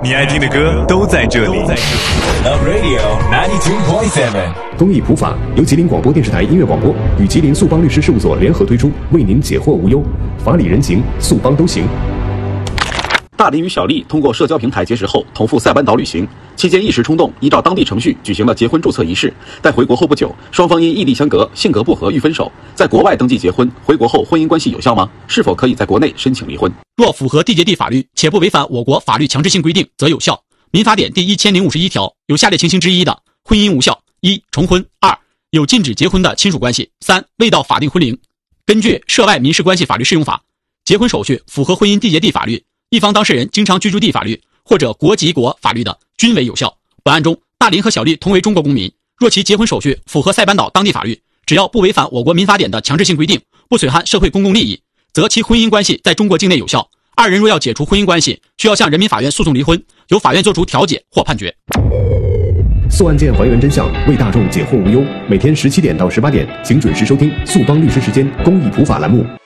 你爱听的歌都在这里。Love Radio 92.7， 公益普法由吉林广播电视台音乐广播与吉林速邦律师事务所联合推出，为您解惑无忧，法理人情，速邦都行。 大林与小丽通过社交平台结识后，同赴塞班岛旅行，期间一时冲动，依照当地程序举行了结婚注册仪式。但回国后不久，双方因异地相隔、性格不合欲分手。在国外登记结婚，回国后婚姻关系有效吗？是否可以在国内申请离婚？ 若符合缔结地法律，且不违反我国法律强制性规定，则有效。民法典第1051条有下列情形之一的，婚姻无效：一、重婚；二、有禁止结婚的亲属关系；三、未到法定婚龄。根据《涉外民事关系法律适用法》，结婚手续符合婚姻缔结地法律，一方当事人经常居住地法律或者国籍国法律的，均为有效。本案中，大林和小丽同为中国公民，若其结婚手续符合塞班岛当地法律，只要不违反我国民法典的强制性规定，不损害社会公共利益，则其婚姻关系在中国境内有效。二人若要解除婚姻关系，需要向人民法院诉讼离婚，由法院作出调解或判决。 诉案件还原真相，为大众解惑无忧。每天17点到18点，请准时收听速邦律师时间公益普法栏目。